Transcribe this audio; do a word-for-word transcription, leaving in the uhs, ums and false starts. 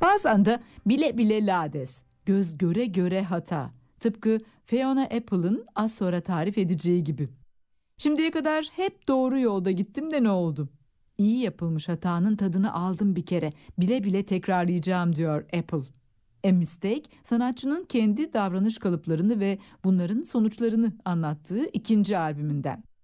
Bazen de bile bile lades, göz göre göre hata. Tıpkı Fiona Apple'ın az sonra tarif edeceği gibi. Şimdiye kadar hep doğru yolda gittim de ne oldu? İyi yapılmış hatanın tadını aldım bir kere. Bile bile tekrarlayacağım diyor Apple. A Mistake, sanatçının kendi davranış kalıplarını ve bunların sonuçlarını anlattığı ikinci albümünden.